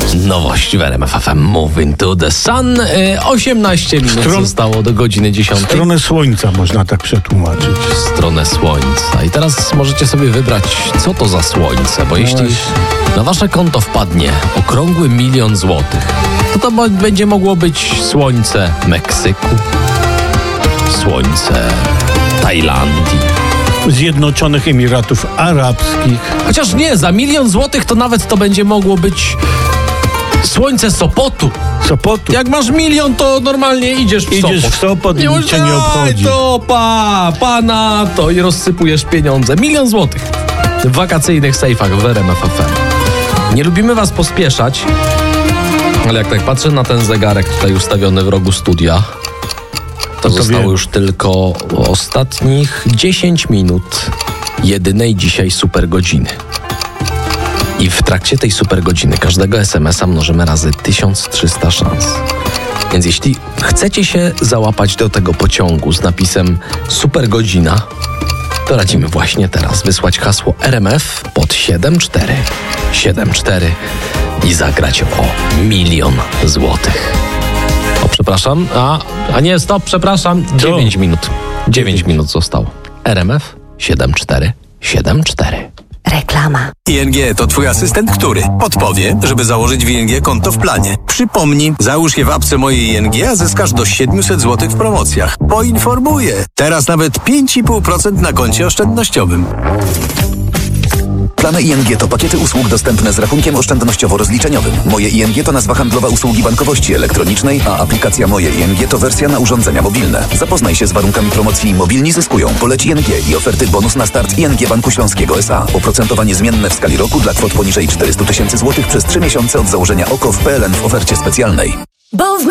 Nowość w RMF FM. Moving to the Sun. 18 minut zostało do godziny 10. Stronę słońca można tak przetłumaczyć. Stronę słońca. I teraz możecie sobie wybrać, co to za słońce, bo jeśli na wasze konto wpadnie okrągły 1 000 000 złotych, to będzie mogło być słońce Meksyku, słońce Tajlandii, Zjednoczonych Emiratów Arabskich. Chociaż nie, za 1 000 000 złotych to nawet to będzie mogło być słońce Sopotu. Sopotu. Jak masz 1 000 000, to normalnie idziesz w Sopot i nic cię nie obchodzi. To pana to i rozsypujesz pieniądze. 1 000 000 złotych w wakacyjnych sejfach w RMF FM. Nie lubimy was pospieszać, ale jak tak patrzę na ten zegarek tutaj ustawiony w rogu studia, to zostało już tylko ostatnich 10 minut jedynej dzisiaj super godziny. I w trakcie tej super godziny każdego SMS-a mnożymy razy 1300 szans. Więc jeśli chcecie się załapać do tego pociągu z napisem super godzina, to radzimy właśnie teraz wysłać hasło RMF pod 7474 i zagrać o 1 000 000 złotych. O, przepraszam. A nie, stop, przepraszam. 9 minut. 9 minut zostało. RMF 7474. Reklama. ING to twój asystent, który podpowie, żeby założyć w ING konto w planie. Przypomnij, załóż je w apce mojej ING, a zyskasz do 700 zł w promocjach. Poinformuję. Teraz nawet 5,5% na koncie oszczędnościowym. Plany ING to pakiety usług dostępne z rachunkiem oszczędnościowo-rozliczeniowym. Moje ING to nazwa handlowa usługi bankowości elektronicznej, a aplikacja Moje ING to wersja na urządzenia mobilne. Zapoznaj się z warunkami promocji Mobilni zyskują. Poleć ING i oferty bonus na start ING Banku Śląskiego S.A. Oprocentowanie zmienne w skali roku dla kwot poniżej 400 000 złotych przez 3 miesiące od założenia OKO w PLN w ofercie specjalnej.